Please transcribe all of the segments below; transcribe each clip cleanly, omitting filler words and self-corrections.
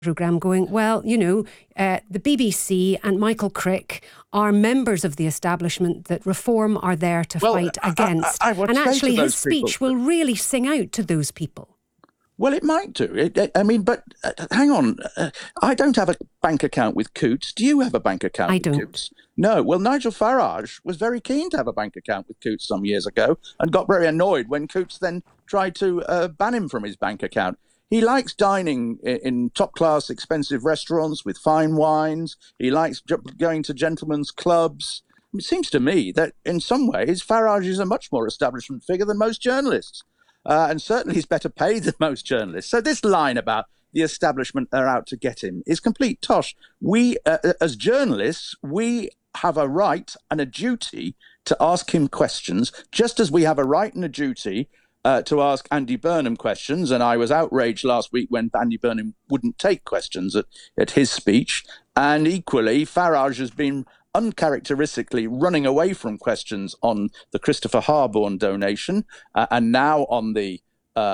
programme going, well, the BBC and Michael Crick are members of the establishment that Reform are there to fight against. And actually his speech will really sing out to those people. Well, it might do. But hang on. I don't have a bank account with Coutts. Do you have a bank account with Coutts? No. Well, Nigel Farage was very keen to have a bank account with Coutts some years ago and got very annoyed when Coutts then tried to ban him from his bank account. He likes dining in top-class, expensive restaurants with fine wines. He likes going to gentlemen's clubs. It seems to me that in some ways Farage is a much more establishment figure than most journalists. And certainly he's better paid than most journalists. So this line about the establishment are out to get him is complete tosh. We, as journalists, we have a right and a duty to ask him questions, just as we have a right and a duty to ask Andy Burnham questions. And I was outraged last week when Andy Burnham wouldn't take questions at his speech. And equally, Farage has been uncharacteristically running away from questions on the Christopher Harborne donation and now on the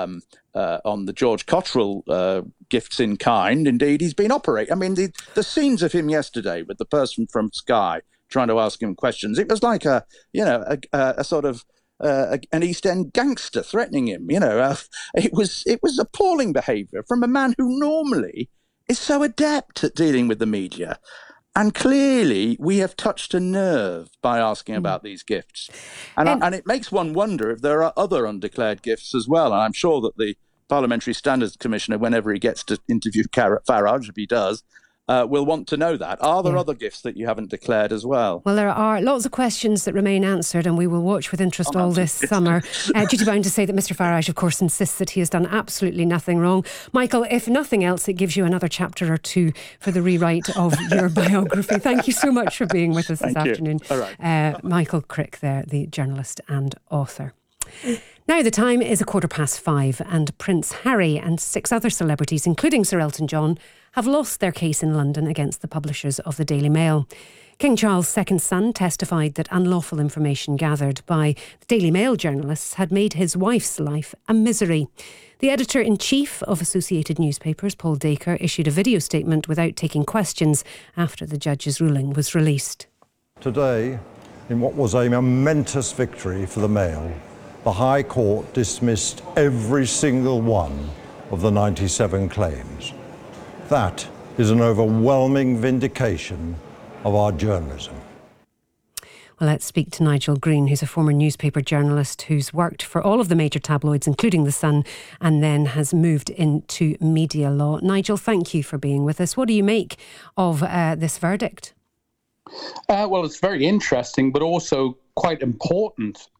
George Cotterill gifts in kind. Indeed, he's been operating. I mean, the scenes of him yesterday with the person from Sky trying to ask him questions, it was like a sort of an East End gangster threatening him. It was appalling behaviour from a man who normally is so adept at dealing with the media. And clearly, we have touched a nerve by asking about these gifts. And it makes one wonder if there are other undeclared gifts as well. And I'm sure that the Parliamentary Standards Commissioner, whenever he gets to interview Farage, if he does, will want to know that. Are there other gifts that you haven't declared as well? Well, there are lots of questions that remain answered, and we will watch with interest all this summer. Duty bound to say that Mr Farage, of course, insists that he has done absolutely nothing wrong. Michael, if nothing else, it gives you another chapter or two for the rewrite of your biography. Thank you so much for being with us this afternoon. All right. Michael Crick there, the journalist and author. Now the time is 5:15 and Prince Harry and 6 other celebrities, including Sir Elton John, have lost their case in London against the publishers of the Daily Mail. King Charles' second son testified that unlawful information gathered by the Daily Mail journalists had made his wife's life a misery. The editor-in-chief of Associated Newspapers, Paul Dacre, issued a video statement without taking questions after the judge's ruling was released. Today, in what was a momentous victory for the Mail, the High Court dismissed every single one of the 97 claims. That is an overwhelming vindication of our journalism. Well, let's speak to Nigel Green, who's a former newspaper journalist who's worked for all of the major tabloids, including The Sun, and then has moved into media law. Nigel, thank you for being with us. What do you make of this verdict? Well, it's very interesting, but also quite important.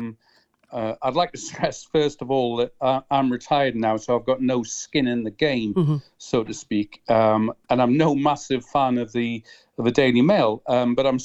I'd like to stress, first of all, that I'm retired now, so I've got no skin in the game, so to speak. And I'm no massive fan of the Daily Mail, but I'm